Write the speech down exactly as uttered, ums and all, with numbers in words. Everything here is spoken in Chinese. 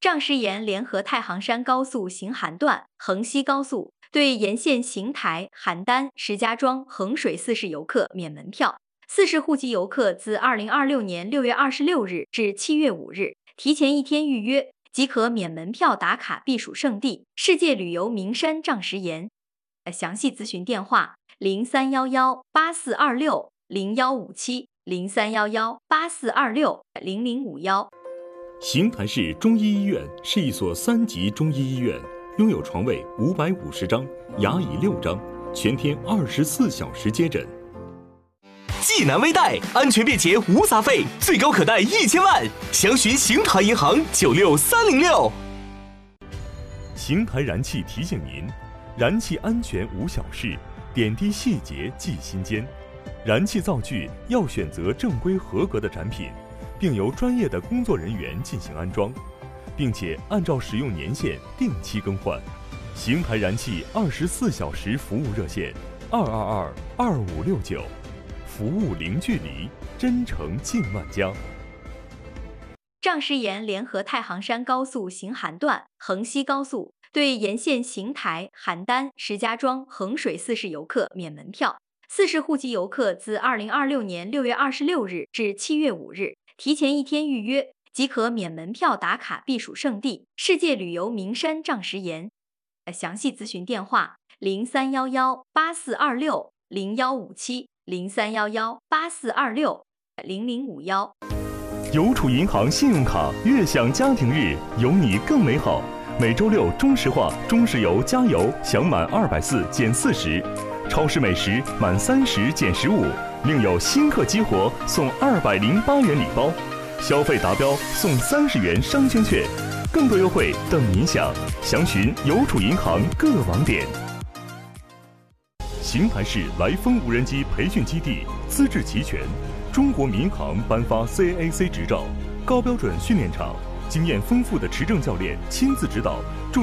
仗师岩联合太行山高速行韩段、衡西高速对沿线邢台、邯郸、石家庄、衡水四市游客免门票。四市户籍游客自二零二六年六月二十六日至七月五日，提前一天预约即可免门票打卡避暑胜地世界旅游名山仗师岩。详细咨询电话：零三幺幺八四二六零幺五七零三幺幺八四二六零零五幺。 邢台市中医医院是一所三级中医医院，拥有床位五百五十张，牙椅六张，全天二十四小时接诊。 济南微贷，安全便捷无杂费，最高可贷一千万，详询邢台银行九六三零六。 邢台燃气提醒您：燃气安全无小事，点滴细节记心间。燃气灶具要选择正规合格的产品，并由专业的工作人员进行安装，并且按照使用年限定期更换。邢台燃气二十四小时服务热线：二二二二五六九。服务零距离，真诚近万家。 仗师岩联合太行山高速行韩段、衡西高速对沿线邢台、邯郸、石家庄、衡水四市游客免门票。四市户籍游客自二零二六年六月二十六日至七月五日，提前一天预约即可免门票打卡避暑胜地世界旅游名山仗师岩。详细咨询电话：零三幺幺八四二六零幺五七。零三幺幺八四二六零零五幺。 邮储银行信用卡悦享家庭日，有你更美好。每周六中石化、中石油加油享满二百四减四十，超市美食满三十减十五，另有新客激活送二百零八元礼包，消费达标送三十元商圈券，更多优惠等您享。详询邮储银行各网点。邢台市来风无人机培训基地资质齐全，中国民航颁发 C A A C 执照，高标准训练场，经验丰富的持证教练亲自指导，助